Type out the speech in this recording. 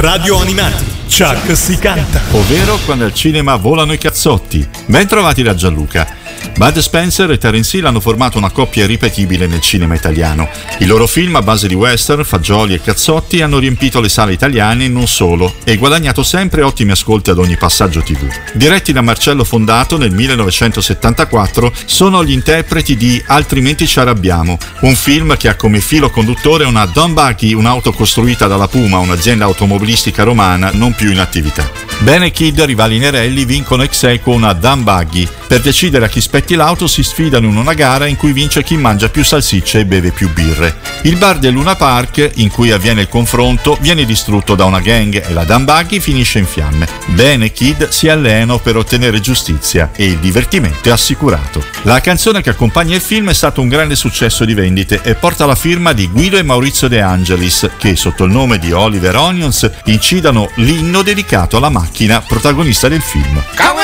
Radio Animati, Chuck si canta. Ovvero Quando al cinema volano i cazzotti. Ben trovati da Gianluca. Bud Spencer e Terence Hill hanno formato una coppia irripetibile nel cinema italiano. I loro film a base di western, fagioli e cazzotti hanno riempito le sale italiane e non solo, e guadagnato sempre ottimi ascolti ad ogni passaggio TV. Diretti da Marcello Fondato nel 1974, sono gli interpreti di Altrimenti ci arrabbiamo, un film che ha come filo conduttore una Dumb Buggy, un'auto costruita dalla Puma, un'azienda automobilistica romana non più in attività. Ben e Kid, rivali inerelli, vincono ex aequo una Dumb Buggy. Per decidere a chi spetti l'auto si sfidano in una gara in cui vince chi mangia più salsicce e beve più birre. Il bar del Luna Park, in cui avviene il confronto, viene distrutto da una gang e la Dumb Buggy finisce in fiamme. Ben e Kid si alleano per ottenere giustizia e il divertimento è assicurato. La canzone che accompagna il film è stato un grande successo di vendite e porta la firma di Guido e Maurizio De Angelis, che sotto il nome di Oliver Onions incidono l'inno dedicato alla macchina protagonista del film.